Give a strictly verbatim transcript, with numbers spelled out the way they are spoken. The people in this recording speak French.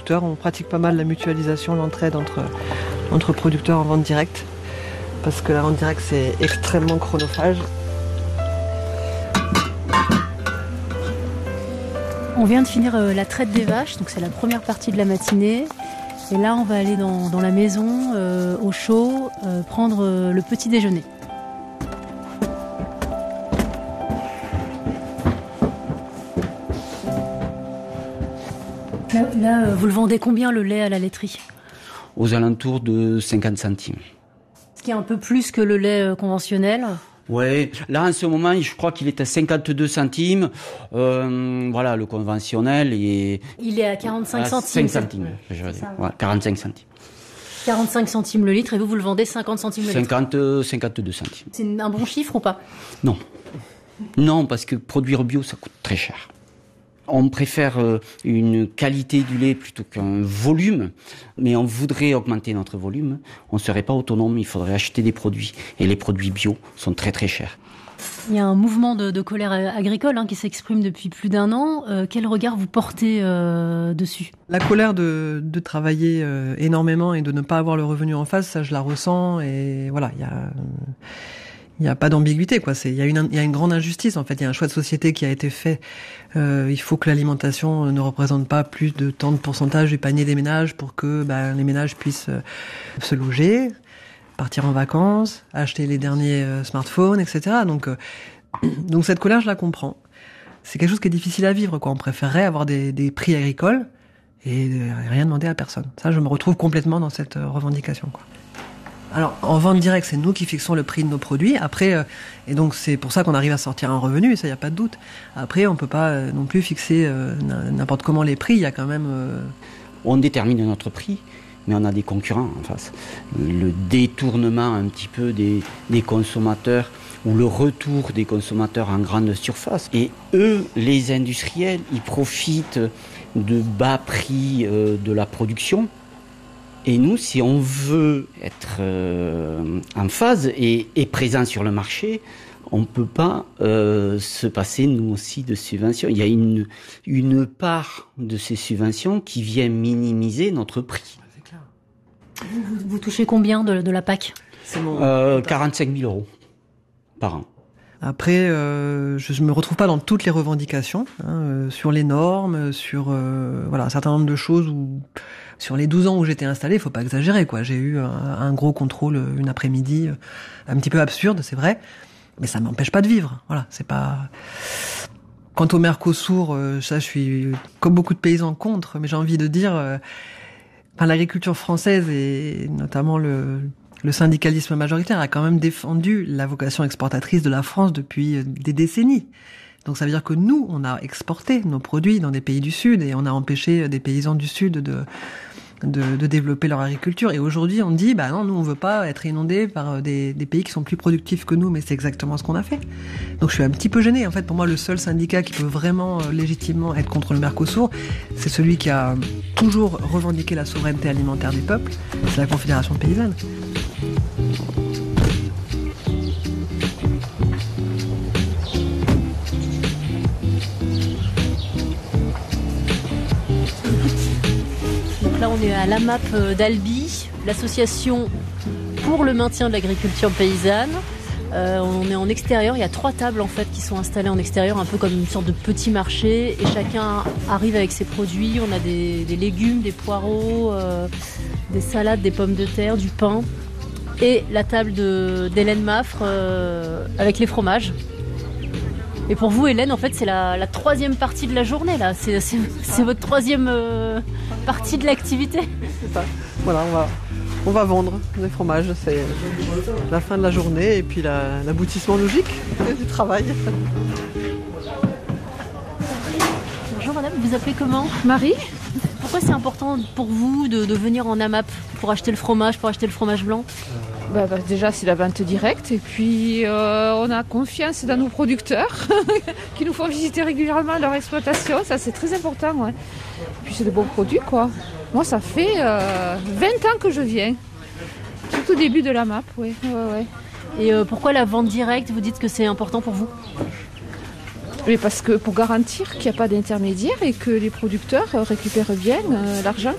producteurs. On pratique pas mal la mutualisation, l'entraide entre, entre producteurs en vente directe. Parce que la vente directe, c'est extrêmement chronophage. On vient de finir euh, la traite des vaches, donc c'est la première partie de la matinée. Et là, on va aller dans, dans la maison, euh, au chaud, euh, prendre euh, le petit déjeuner. Là, là euh, vous le vendez combien le lait à la laiterie ? Aux alentours de cinquante centimes. Ce qui est un peu plus que le lait euh, conventionnel. Ouais, là en ce moment, je crois qu'il est à cinquante-deux centimes. Euh, voilà, le conventionnel est. Il est à quarante-cinq centimes. cinq centimes, je veux dire. Ouais, quarante-cinq centimes. quarante-cinq centimes le litre et vous, vous le vendez cinquante centimes le litre. cinquante, cinquante-deux centimes. C'est un bon chiffre ou pas ? Non. Non, parce que produire bio, ça coûte très cher. On préfère une qualité du lait plutôt qu'un volume, mais on voudrait augmenter notre volume. On ne serait pas autonome, il faudrait acheter des produits. Et les produits bio sont très très chers. Il y a un mouvement de, de colère agricole hein, qui s'exprime depuis plus d'un an. Euh, quel regard vous portez euh, dessus ? La colère de, de travailler euh, énormément et de ne pas avoir le revenu en face, ça je la ressens. Et voilà, il y a... Euh... Il n'y a pas d'ambiguïté, quoi. C'est, il y a une, il y a une grande injustice, en fait. Il y a un choix de société qui a été fait. Euh, il faut que l'alimentation ne représente pas plus de tant de pourcentage du panier des ménages pour que, ben, les ménages puissent euh, se loger, partir en vacances, acheter les derniers euh, smartphones, et cetera. Donc, euh, donc cette colère, je la comprends. C'est quelque chose qui est difficile à vivre, quoi. On préférerait avoir des, des prix agricoles et euh, rien demander à personne. Ça, je me retrouve complètement dans cette euh, revendication, quoi. Alors, en vente directe, c'est nous qui fixons le prix de nos produits. Après, euh, et donc c'est pour ça qu'on arrive à sortir un revenu, ça, y a pas de doute. Après, on peut pas euh, non plus fixer euh, n'importe comment les prix. Il y a quand même. Euh... On détermine notre prix, mais on a des concurrents en face. Le détournement un petit peu des, des consommateurs ou le retour des consommateurs en grande surface. Et eux, les industriels, ils profitent de bas prix euh, de la production. Et nous, si on veut être euh, en phase et, et présent sur le marché, on ne peut pas euh, se passer, nous aussi, de subventions. Il y a une, une part de ces subventions qui vient minimiser notre prix. C'est clair. Vous, vous, vous touchez combien de, de la P A C ? C'est mon... euh, quarante-cinq mille euros par an. Après, euh, je ne me retrouve pas dans toutes les revendications, hein, euh, sur les normes, sur euh, voilà, un certain nombre de choses où... Sur les douze ans où j'étais installé, il faut pas exagérer, quoi. J'ai eu un, un gros contrôle une après-midi, un petit peu absurde, c'est vrai, mais ça m'empêche pas de vivre. Voilà, c'est pas. Quant au Mercosur, euh, ça, je suis comme beaucoup de paysans contre, mais j'ai envie de dire, euh, enfin, l'agriculture française et notamment le, le syndicalisme majoritaire a quand même défendu la vocation exportatrice de la France depuis des décennies. Donc ça veut dire que nous, on a exporté nos produits dans des pays du Sud et on a empêché des paysans du Sud de de, de développer leur agriculture. Et aujourd'hui, on dit, bah non, nous, on veut pas être inondés par des, des pays qui sont plus productifs que nous, mais c'est exactement ce qu'on a fait. Donc je suis un petit peu gênée. En fait, pour moi, le seul syndicat qui peut vraiment euh, légitimement être contre le Mercosur, c'est celui qui a toujours revendiqué la souveraineté alimentaire des peuples, c'est la Confédération paysanne. Là, on est à l'A M A P d'Albi, l'association pour le maintien de l'agriculture paysanne. Euh, on est en extérieur, il y a trois tables en fait qui sont installées en extérieur, un peu comme une sorte de petit marché, et chacun arrive avec ses produits. On a des, des légumes, des poireaux, euh, des salades, des pommes de terre, du pain, et la table de, d'Hélène Maffre euh, avec les fromages. Et pour vous, Hélène, en fait, c'est la, la troisième partie de la journée, là. C'est, c'est, c'est votre troisième euh, partie de l'activité. C'est ça. Voilà, on va, on va vendre des fromages. C'est la fin de la journée et puis la, l'aboutissement logique du travail. Bonjour madame, vous vous appelez comment ? Marie. Pourquoi c'est important pour vous de, de venir en A M A P pour acheter le fromage, pour acheter le fromage blanc ? Bah, bah, déjà, c'est la vente directe et puis euh, on a confiance dans nos producteurs qui nous font visiter régulièrement leur exploitation. Ça, c'est très important. Ouais. Et puis, c'est de bons produits, quoi. Moi, ça fait euh, vingt ans que je viens. Tout au début de la M A P, oui. Ouais, ouais. Et euh, pourquoi la vente directe ? Vous dites que c'est important pour vous ? Mais parce que pour garantir qu'il n'y a pas d'intermédiaire et que les producteurs récupèrent bien euh, l'argent